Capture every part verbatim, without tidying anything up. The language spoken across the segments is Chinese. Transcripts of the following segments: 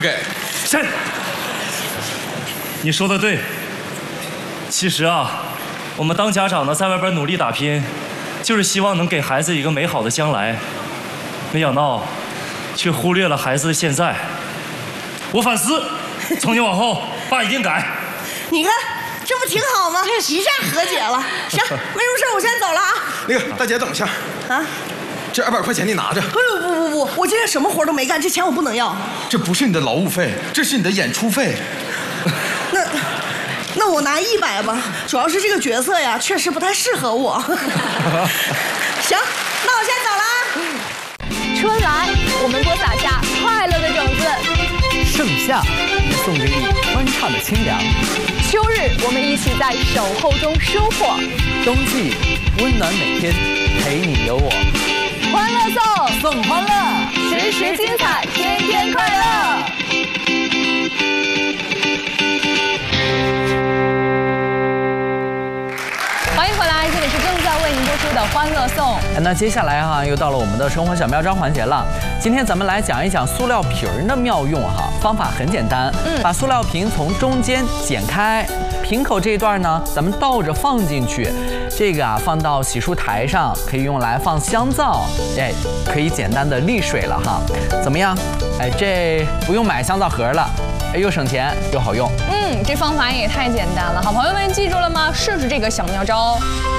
给是，你说的对。其实啊，我们当家长的在外边努力打拼，就是希望能给孩子一个美好的将来。没想到，却忽略了孩子的现在。我反思，从今往后，爸一定改。 你看，这不挺好吗？一下和解了。行，没什么事，我先走了啊。 那个大姐，等一下啊。 这二百块钱你拿着。 不不不不，我今天什么活都没干，这钱我不能要。 这不是你的劳务费，这是你的演出费。 那那我拿一百吧，主要是这个角色呀，确实不太适合我。行，那我先走了啊。 春来，我们多撒下快乐的种子； 盛夏，送给你欢畅的清凉； 秋日，我们一起在守候中收获； 冬季，温暖每天，陪你有我。 欢乐颂， 送欢乐， 时时精彩，天天快乐。欢迎回来，这里是正在为您播出的《欢乐颂》。 那接下来哈，又到了我们的生活小妙招环节了。今天咱们来讲一讲塑料瓶儿的妙用哈，方法很简单，嗯，把塑料瓶从中间剪开，瓶口这一段呢，咱们倒着放进去。 这个啊，放到洗漱台上，可以用来放香皂，哎，可以简单的沥水了哈。怎么样？哎，这不用买香皂盒了，哎，又省钱又好用。 嗯，这方法也太简单了，好朋友们记住了吗？试试这个小妙招。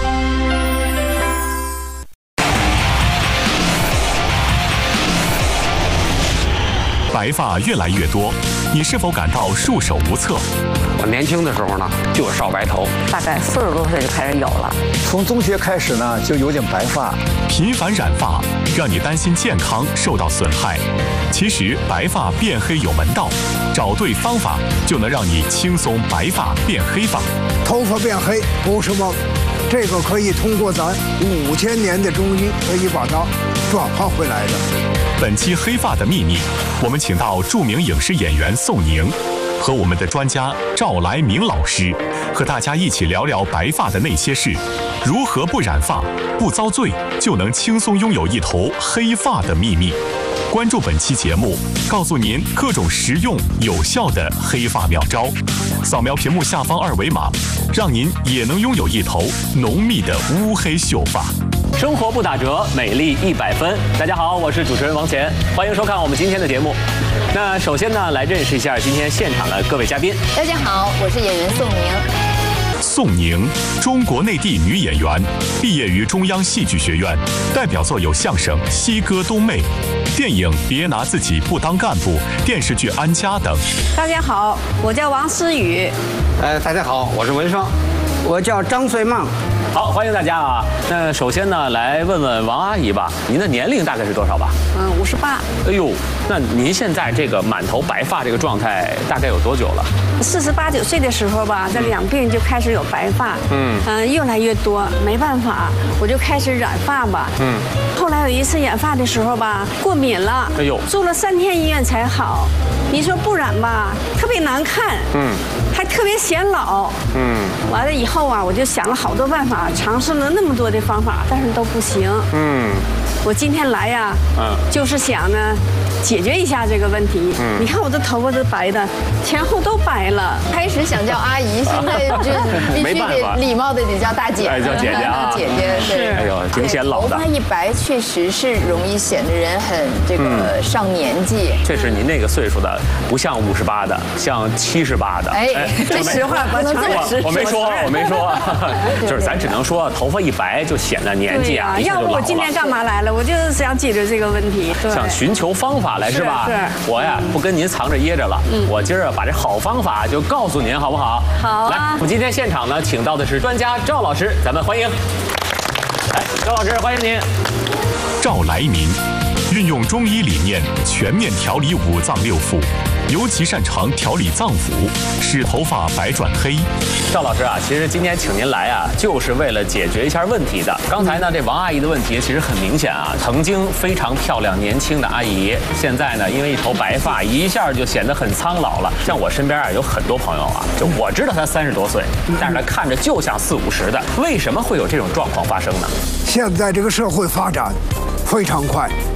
白发越来越多，你是否感到束手无策？ 我年轻的时候呢，就是少白头， 大概四十多岁就开始有了。 从中学开始呢，就有点白发。 频繁染发，让你担心健康受到损害。其实白发变黑有门道，找对方法就能让你轻松白发变黑发。 头发变黑不是梦，这个可以通过咱五千年的中医可以把它转化回来的。 本期黑发的秘密，我们请到著名影视演员宋宁，和我们的专家赵来明老师，和大家一起聊聊白发的那些事，如何不染发、不遭罪，就能轻松拥有一头黑发的秘密。关注本期节目，告诉您各种实用有效的黑发妙招。扫描屏幕下方二维码，让您也能拥有一头浓密的乌黑秀发。 生活不打折，美丽一百分。大家好，我是主持人王乾，欢迎收看我们今天的节目。那首先呢，来认识一下今天现场的各位嘉宾。 大家好，我是演员宋宁。 宋宁，中国内地女演员，毕业于中央戏剧学院，代表作有相声《西歌冬妹》、电影《别拿自己不当干部》、电视剧《安家》等。 大家好，我叫王思雨。 呃，大家好，我是文双。 我叫张穗梦。 好，欢迎大家啊！那首先呢，来问问王阿姨吧，您的年龄大概是多少吧？ 嗯，五十八。 哎呦，那您现在这个满头白发这个状态大概有多久了？ 四十八九岁的时候吧，这两鬓就开始有白发，嗯嗯、呃，越来越多，没办法，我就开始染发吧，嗯。后来有一次染发的时候吧，过敏了，哎呦，住了三天医院才好。你说不染吧，特别难看，嗯，还特别显老，嗯。完了以后啊，我就想了好多办法。 尝试了那么多的方法，但是都不行。嗯，我今天来呀，嗯，就是想呢，解决一下这个问题。嗯，你看我的头发都白的，前后都白了。 开始想叫阿姨，现在就必须得礼貌的得叫大姐， 哎，叫姐姐啊， 姐姐是。 哎呦，挺显老的。 头发一白，确实是容易显得人很这个上年纪。 确实，您那个岁数的不像五十八的，像七十八的。 哎， 这实话不能这么说。 我没说，我没说，就是咱只能说头发一白就显得年纪啊。 要不我今天干嘛来了？我就是想解决这个问题。 想寻求方法来是吧？是。我呀不跟您藏着掖着了，我今儿把这好方法就告诉您，好不好？ 好。 来，我们今天现场呢，请到的是专家赵老师，咱们欢迎。来，赵老师，欢迎您。 赵来明，运用中医理念，全面调理五脏六腑。 尤其擅长调理脏腑，使头发白转黑。 赵老师啊，其实今天请您来啊，就是为了解决一下问题的。刚才呢，这王阿姨的问题其实很明显啊，曾经非常漂亮年轻的阿姨，现在呢，因为一头白发，一下就显得很苍老了。像我身边啊，有很多朋友啊，就我知道他三十多岁，但是他看着就像四五十的，为什么会有这种状况发生呢？ 现在这个社会发展非常快。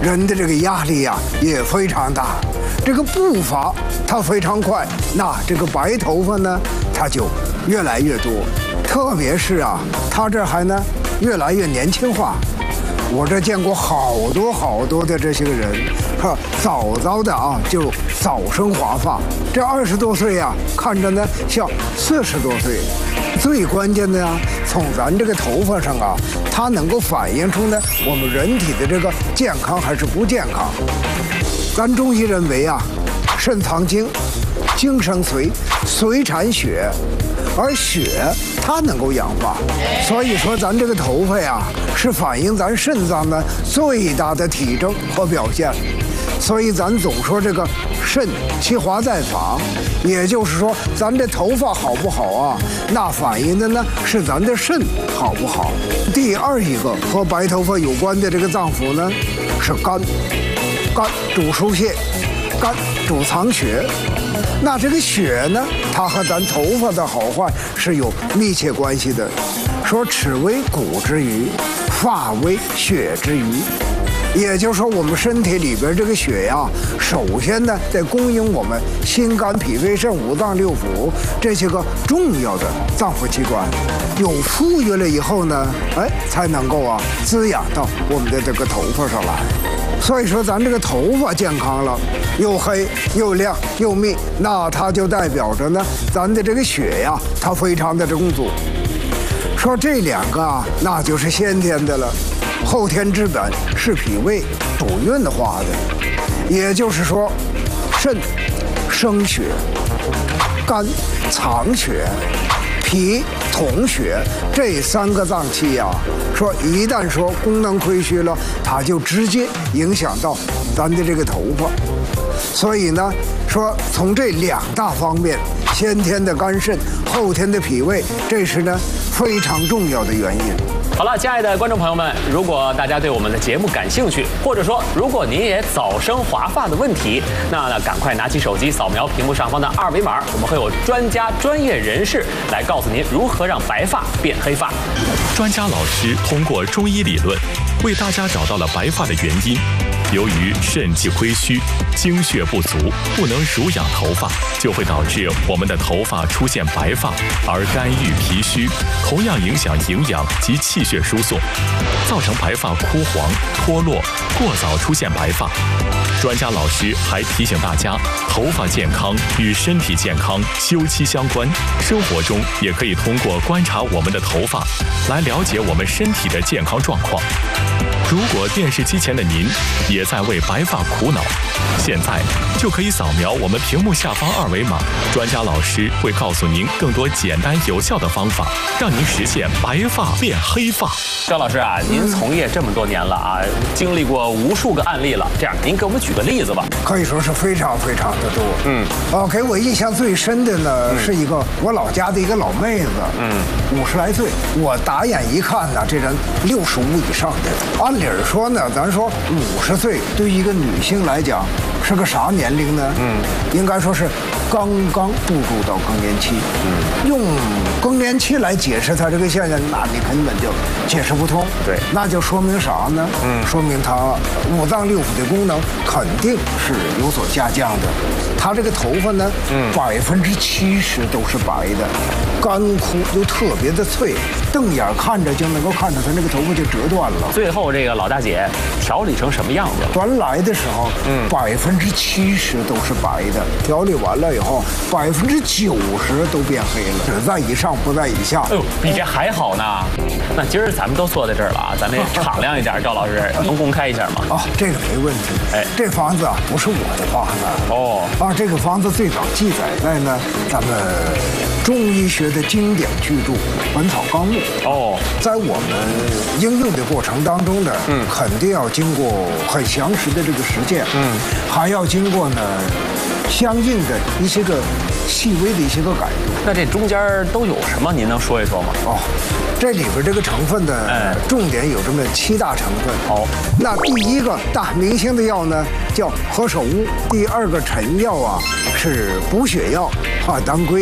人的这个压力呀、也非常大，这个步伐它非常快，那这个白头发呢，它就越来越多，特别是啊，它这还呢越来越年轻化。我这见过好多好多的这些个人，哈，早早的啊就早生华发，这二十多岁呀、看着呢像四十多岁。最关键的呀，从咱这个头发上啊，它能够反映出呢我们人体的这个健康还是不健康。咱中医认为啊，肾藏精，精生髓，髓产血，而血它能够氧化，所以说咱这个头发呀，是反映咱肾脏呢最大的体征和表现。所以咱总说这个肾其华在发，也就是说咱这头发好不好啊，那反映的呢是咱的肾好不好。第二一个和白头发有关的这个脏腑呢是肝，肝主疏泄，肝主藏血。那这个血呢，它和咱头发的好坏是有密切关系的。说齿为骨之余，发为血之余。也就是说，我们身体里边这个血呀，首先呢，得供应我们心肝脾肺肾五脏六腑这些个重要的脏腑器官，有富裕了以后呢，哎，才能够啊滋养到我们的这个头发上来。所以说，咱这个头发健康了，又黑又亮又密，那它就代表着呢，咱的这个血呀，它非常的充足。说这两个啊，那就是先天的了。后天之本是脾胃主运化的，也就是说，肾生血，肝藏血，脾统血，这三个脏器呀、啊，说一旦说功能亏虚了，它就直接影响到咱的这个头发。所以呢，说从这两大方面，先天的肝肾，后天的脾胃，这是呢非常重要的原因。 好了，亲爱的观众朋友们，如果大家对我们的节目感兴趣，或者说如果您也早生华发的问题，那呢赶快拿起手机扫描屏幕上方的二维码，我们会有专家专业人士来告诉您如何让白发变黑发。 专家老师通过中医理论为大家找到了白发的原因。由于肾气亏虚，精血不足，不能濡养头发，就会导致我们的头发出现白发，而肝郁脾虚，同样影响营养及气血输送，造成白发枯黄、脱落，过早出现白发。专家老师还提醒大家，头发健康与身体健康休戚相关，生活中也可以通过观察我们的头发，来了解我们身体的健康状况。如果电视机前的您也在为白发苦恼，现在就可以扫描我们屏幕下方二维码，专家老师会告诉您更多简单有效的方法，让您实现白发变黑发。 赵老师啊，您从业这么多年了啊，经历过无数个案例了，这样您给我们举个例子吧。 可以说是非常非常的多。嗯，啊，给我印象最深的呢、嗯、是一个我老家的一个老妹子，嗯，五十来岁，我打眼一看呢，这人六十五以上的。按理说呢，咱说五十岁对于一个女性来讲是个啥年龄呢？嗯，应该说是刚刚步入到更年期。嗯，用更年期来解释她这个现象，那你根本就解释不通。 对， 那就说明啥呢？嗯，说明她五脏六腑的功能肯定是有所下降的。她这个头发呢，嗯，百分之七十都是白的，干枯又特别的脆，瞪眼看着就能够看着她那个头发就折断了。 最后这个老大姐调理成什么样子了？ 原来的时候，嗯，百分之七十都是白的，调理完了以后，百分之九十都变黑了，只在以上不在以下。 哎呦，比这还好呢。那今儿咱们都坐在这儿了啊，咱得敞亮一点，赵老师能公开一下吗？ 啊，这个没问题。哎，这房子啊不是我的房子。哦，啊，这个房子最早记载在呢咱们中医学的经典巨著《本草纲目》。哦，在我们应用的过程当中呢，嗯，肯定要经过很详实的这个实践，嗯，还要经过呢相应的一些个细微的一些个改动。 那这中间都有什么？您能说一说吗？ 哦，这里边这个成分呢，哎，重点有这么七大成分。好，那第一个大明星的药呢叫何首乌，第二个臣药啊是补血药啊当归，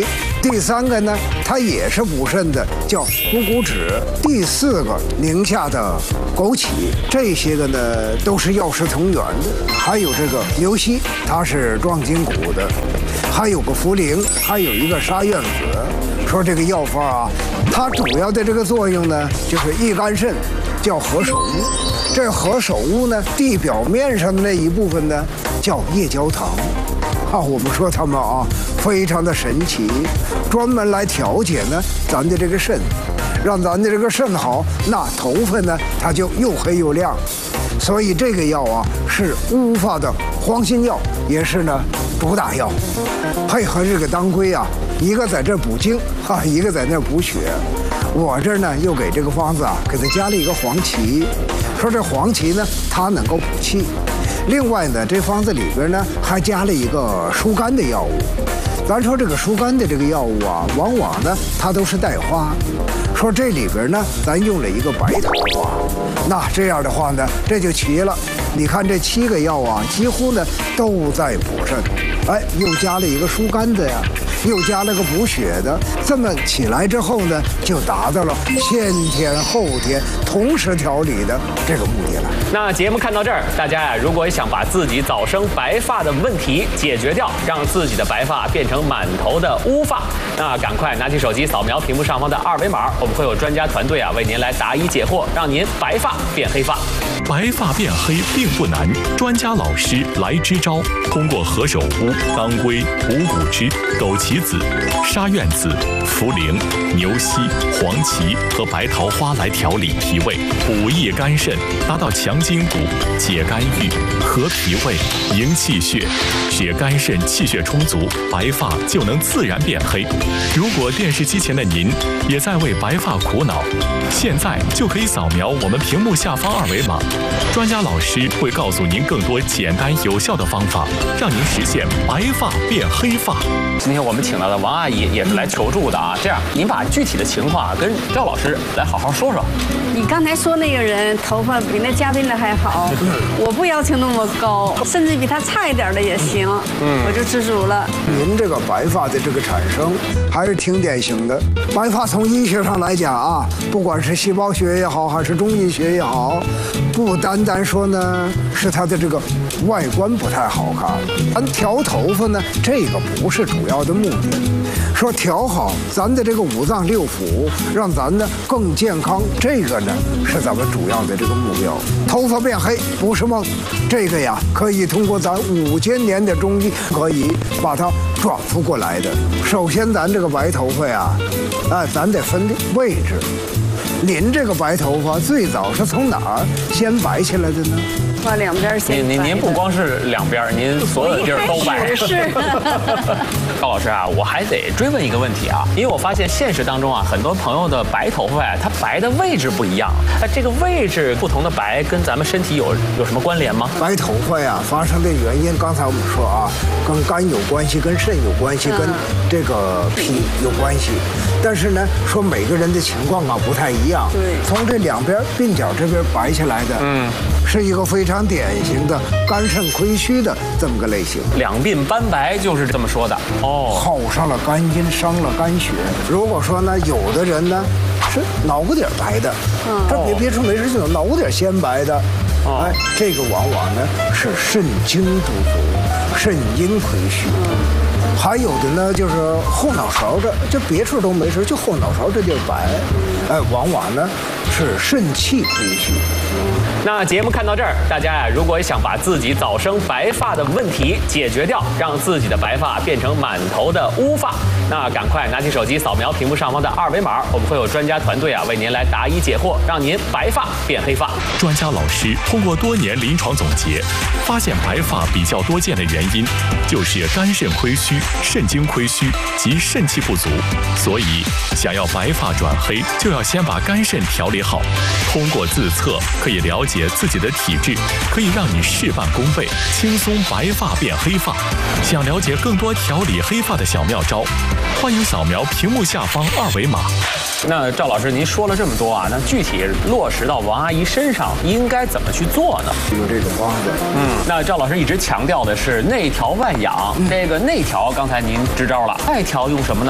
第三个呢，它也是补肾的，叫股骨脂。第四个，宁夏的枸杞，这些个呢都是药食同源的。还有这个牛膝，它是壮筋骨的。还有个茯苓，还有一个沙苑子。说这个药方啊，它主要的这个作用呢，就是益肝肾，叫何首乌。这何首乌呢，地表面上的那一部分呢，叫夜交糖。啊，我们说它们啊，非常的神奇，专门来调节呢咱的这个肾，让咱的这个肾好，那头发呢它就又黑又亮。所以这个药啊是乌发的黄心药，也是呢主打药，配合这个当归啊，一个在这补精啊，一个在那补血。我这儿呢又给这个方子啊给它加了一个黄芪，说这黄芪呢它能够补气。另外呢，这方子里边呢还加了一个疏肝的药物。咱说这个疏肝的这个药物啊，往往呢它都是带花。说这里边呢，咱用了一个白桃花，那这样的话呢，这就齐了。你看这七个药啊，几乎呢都在补肾，哎，又加了一个疏肝的呀，又加了个补血的，这么起来之后呢，就达到了先天后天同时调理的这个目的了。 那节目看到这儿，大家呀，如果想把自己早生白发的问题解决掉，让自己的白发变成满头的乌发，那赶快拿起手机扫描屏幕上方的二维码，我们会有专家团队啊为您来答疑解惑，让您白发变黑发。 白发变黑并不难，专家老师来支招，通过何首乌、当归、五谷枝、枸杞子、沙苑子、茯苓、牛膝、黄芪和白桃花来调理脾胃，补益肝肾，达到强筋骨、解肝郁、和脾胃、营气血，使肝肾气血充足，白发就能自然变黑。如果电视机前的您也在为白发苦恼，现在就可以扫描我们屏幕下方二维码，专家老师会告诉您更多简单有效的方法，让您实现白发变黑发。 今天我们请到的王阿姨也是来求助的啊，这样您把具体的情况跟赵老师来好好说说。 你刚才说那个人头发比那嘉宾的还好，我不要求那么高，甚至比他差一点的也行，嗯，我就知足了。 您这个白发的这个产生还是挺典型的。白发从医学上来讲啊，不管是细胞学也好，还是中医学也好，不单单说呢是它的这个外观不太好看，咱调头发呢，这个不是主要的目的。说调好咱的这个五脏六腑，让咱呢更健康，这个呢是咱们主要的这个目标。头发变黑不是梦，这个呀可以通过咱五千年的中医可以把它转复过来的。首先咱这个白头发呀，啊，咱得分位置。您这个白头发最早是从哪儿先白起来的呢？ 把两边先白。 您您您不光是两边，您所有的地儿都白。 是。 高老师啊，我还得追问一个问题啊，因为我发现现实当中啊，很多朋友的白头发呀，它白的位置不一样。那这个位置不同的白，跟咱们身体有有什么关联吗？ 白头发呀，发生的原因，刚才我们说啊，跟肝有关系，跟肾有关系，跟这个脾有关系。但是呢，说每个人的情况啊不太一样。 对。 从这两边鬓角这边白起来的，嗯，是一个非常典型的肝肾亏虚的这么个类型。 两鬓斑白就是这么说的。哦。 耗上了肝阴，伤了肝血。如果说呢，有的人呢是脑瓜顶白的，嗯，这别别处没事就有脑瓜顶先白的，哦，哎，这个往往呢是肾精不足，肾阴亏虚。嗯。还有的呢，就是后脑勺这，这别处都没事，就后脑勺这地儿白，哎，往往呢是肾气亏虚。 那节目看到这儿，大家呀，如果想把自己早生白发的问题解决掉，让自己的白发变成满头的乌发，那赶快拿起手机扫描屏幕上方的二维码，我们会有专家团队啊为您来答疑解惑，让您白发变黑发。 专家老师通过多年临床总结，发现白发比较多见的原因就是肝肾亏虚、肾精亏虚及肾气不足，所以想要白发转黑，就要先把肝肾调理好。通过自测可以了解自己的体质，可以让你事半功倍，轻松白发变黑发。想了解更多调理黑发的小妙招，欢迎扫描屏幕下方二维码。 那赵老师，您说了这么多啊，那具体落实到王阿姨身上应该怎么去做呢？ 有这种方子。 嗯，那赵老师一直强调的是内调外养，嗯、这个内调刚才您支招了，外调用什么呢？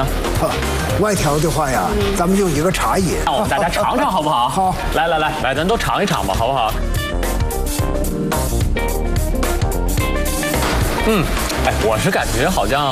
外调的话呀，咱们用一个茶叶。 让我们大家尝尝好不好？ 好， 来来来来，咱都尝一尝吧，好不好？嗯，哎，我是感觉好像